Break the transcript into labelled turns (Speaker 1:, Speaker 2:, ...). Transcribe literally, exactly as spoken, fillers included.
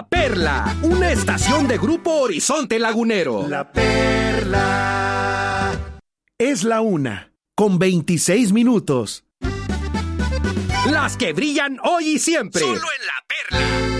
Speaker 1: La Perla, una estación de Grupo Horizonte Lagunero.
Speaker 2: La Perla.
Speaker 3: Es la una, con veintiséis minutos.
Speaker 1: Las que brillan hoy y siempre.
Speaker 4: Solo en La Perla.